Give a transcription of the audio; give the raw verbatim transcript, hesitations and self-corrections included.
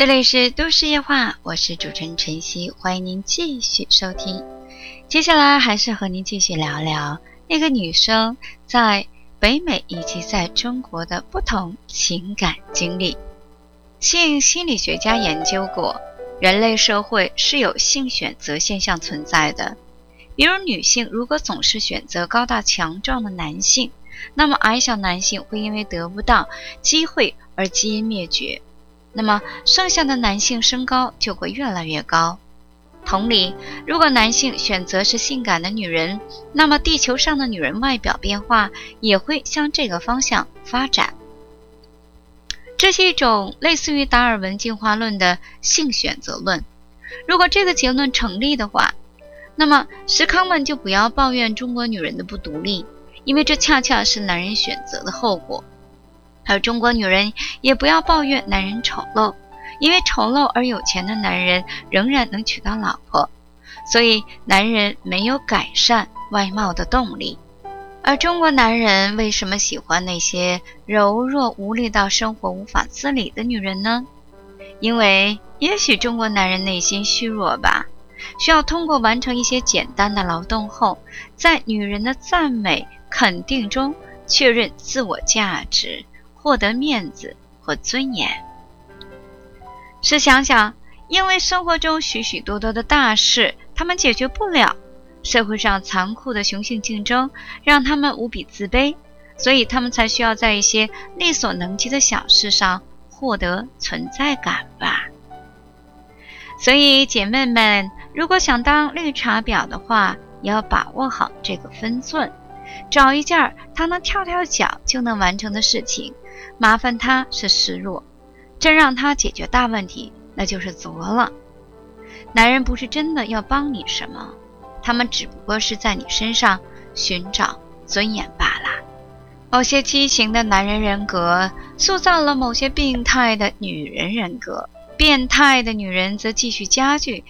这里是都市夜话，我是主持人晨曦，欢迎您继续收听。接下来还是和您继续聊聊那个女生在北美以及在中国的不同情感经历。性心理学家研究过，人类社会是有性选择现象存在的。比如女性如果总是选择高大强壮的男性，那么矮小男性会因为得不到机会而基因灭绝，那么剩下的男性身高就会越来越高。同理，如果男性选择是性感的女人，那么地球上的女人外表变化也会向这个方向发展。这是一种类似于达尔文进化论的性选择论。如果这个结论成立的话，那么石康们就不要抱怨中国女人的不独立，因为这恰恰是男人选择的后果。而中国女人也不要抱怨男人丑陋，因为丑陋而有钱的男人仍然能娶到老婆，所以男人没有改善外貌的动力。而中国男人为什么喜欢那些柔弱无力到生活无法自理的女人呢？因为也许中国男人内心虚弱吧，需要通过完成一些简单的劳动后，在女人的赞美肯定中确认自我价值，获得面子和尊严。试想想，因为生活中许许多多的大事他们解决不了，社会上残酷的雄性竞争让他们无比自卑，所以他们才需要在一些力所能及的小事上获得存在感吧。所以姐妹们，如果想当绿茶婊的话，也要把握好这个分寸，找一件他能跳跳脚就能完成的事情，麻烦他是示弱，真让他解决大问题，那就是作了。男人不是真的要帮你什么，他们只不过是在你身上寻找尊严罢了。某些畸形的男人人格塑造了某些病态的女人人格，变态的女人则继续加剧